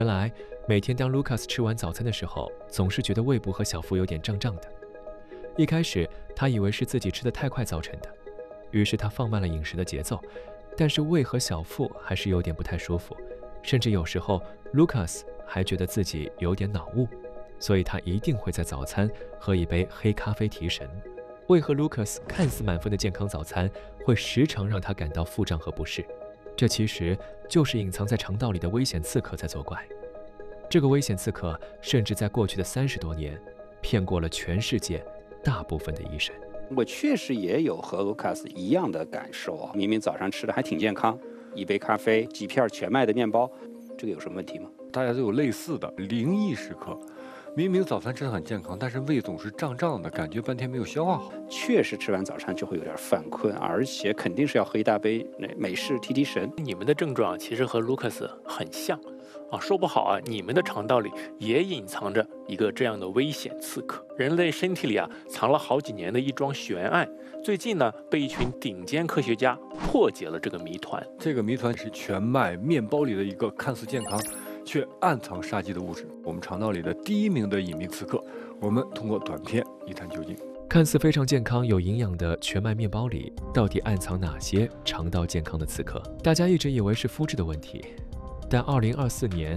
原来，每天当 Lucas 吃完早餐的时候，总是觉得胃部和小腹有点胀胀的。一开始，他以为是自己吃得太快造成的，于是他放慢了饮食的节奏，但是胃和小腹还是有点不太舒服，甚至有时候 Lucas 还觉得自己有点脑雾，所以他一定会在早餐喝一杯黑咖啡提神。为何 Lucas 看似满分的健康早餐会时常让他感到腹胀和不适？这其实就是隐藏在肠道里的危险刺客在作怪。这个危险刺客甚至在过去的30多年，骗过了全世界大部分的医生。 我确实也有和卢卡斯一样的感受啊，明明早上吃的还挺健康，一杯咖啡，几片全麦的面包，这个有什么问题吗？ 大家都有类似的灵异时刻，明明早餐吃的很健康，但是胃总是胀胀的，感觉半天没有消化好。 确实吃完早餐就会有点犯困，而且肯定是要喝一大杯美式提提神。 你们的症状其实和 Lucas 很像啊，说不好啊，你们的肠道里也隐藏着一个这样的危险刺客。人类身体里啊，藏了好几年的一桩悬案，最近呢，被一群顶尖科学家破解了这个谜团。 这个谜团是全麦面包里的一个看似健康，却暗藏杀机的物质，我们肠道里的第一名的隐秘刺客。我们通过短片一探究竟。 看似非常健康、有营养的全麦面包里，到底暗藏哪些肠道健康的刺客？大家一直以为是肤质的问题，但2024年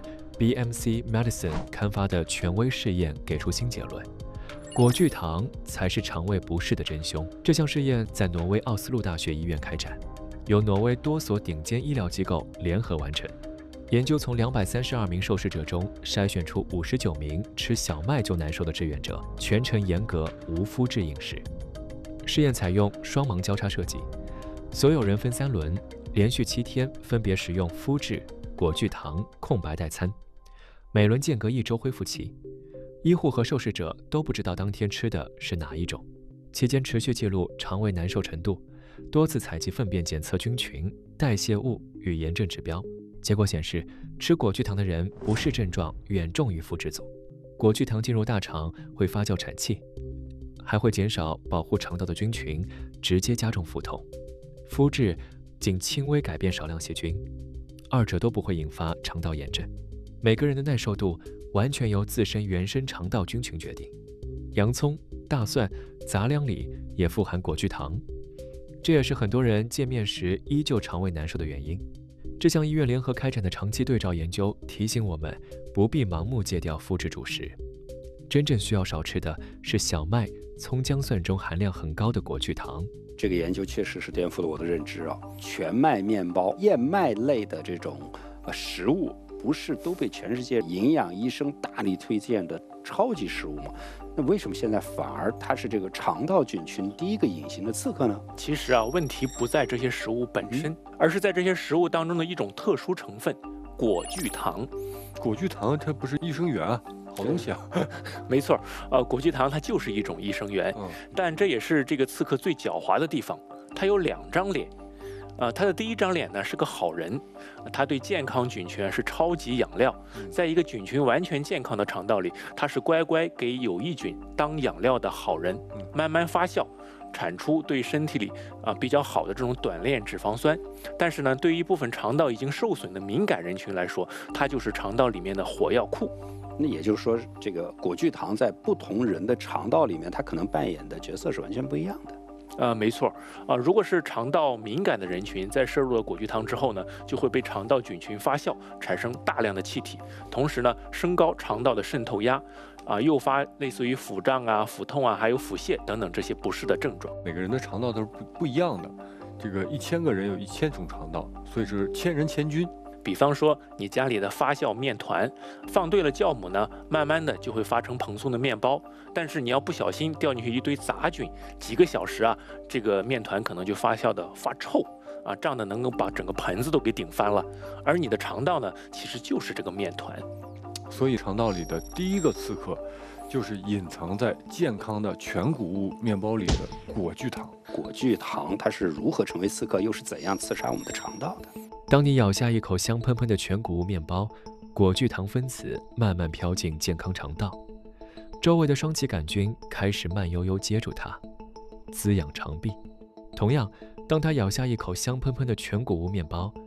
BMC Medicine 刊发的权威试验给出新结论：果聚糖才是肠胃不适的真凶。这项试验在挪威奥斯陆大学医院开展，由挪威多所顶尖医疗机构联合完成。研究从232名受试者中筛选出59名吃小麦就难受的志愿者，全程严格无麸质饮食。试验采用双盲交叉设计，所有人分3轮，连续7天分别食用麸质、果聚糖、空白代餐，每轮间隔1周恢复期。医护和受试者都不知道当天吃的是哪一种。期间持续记录肠胃难受程度，多次采集粪便检测菌群、代谢物与炎症指标。结果显示，吃果聚糖的人不适症状远重于麸质组。果聚糖进入大肠会发酵产气，还会减少保护肠道的菌群，直接加重腹痛。麸质仅轻微改变少量细菌，二者都不会引发肠道炎症。每个人的耐受度完全由自身原生肠道菌群决定。洋葱、大蒜、杂粮里也富含果聚糖，这也是很多人见面时依旧肠胃难受的原因。这项医院联合开展的长期对照研究提醒我们，不必盲目戒掉麸质主食，真正需要少吃的是小麦、葱姜蒜中含量很高的果聚糖。 这个研究确实是颠覆了我的认知啊！全麦面包、燕麦类的这种食物，不是都被全世界营养医生大力推荐的超级食物吗？那为什么现在反而它是这个肠道菌群第一个隐形的刺客呢？ 其实啊，问题不在这些食物本身，而是在这些食物当中的一种特殊成分——果聚糖。 果聚糖它不是益生元啊，好东西啊。 没错，果聚糖它就是一种益生元，但这也是这个刺客最狡猾的地方，它有2张脸。他的第一张脸呢是个好人，他对健康菌群是超级养料，在一个菌群完全健康的肠道里，他是乖乖给有益菌当养料的好人，慢慢发酵，产出对身体里比较好的这种短链脂肪酸。但是呢，对于一部分肠道已经受损的敏感人群来说，它就是肠道里面的火药库。 那也就是说，这个果聚糖在不同人的肠道里面，它可能扮演的角色是完全不一样的。 没错如果是肠道敏感的人群，在摄入了果聚糖之后呢，就会被肠道菌群发酵，产生大量的气体，同时呢，升高肠道的渗透压，诱发类似于腹胀啊、腹痛啊，还有腹泻等等这些不适的症状。 每个人的肠道都是不一样的，这个1000个人有1000种肠道，所以是千人千菌。 比方说，你家里的发酵面团放对了酵母呢，慢慢的就会发成蓬松的面包。但是你要不小心掉进去一堆杂菌，几个小时这个面团可能就发酵的发臭胀的能够把整个盆子都给顶翻了。而你的肠道呢，其实就是这个面团。 所以肠道里的第一个刺客，就是隐藏在健康的全谷物面包里的果聚糖。 果聚糖它是如何成为刺客，又是怎样刺杀我们的肠道的？ 当你咬下一口香喷喷的全谷物面包，果聚糖分子慢慢飘进健康肠道，周围的双歧杆菌开始慢悠悠接住它，滋养肠壁。同样，当它咬下一口香喷喷的全谷物面包，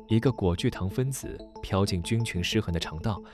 一个果聚糖分子飘进菌群失衡的肠道，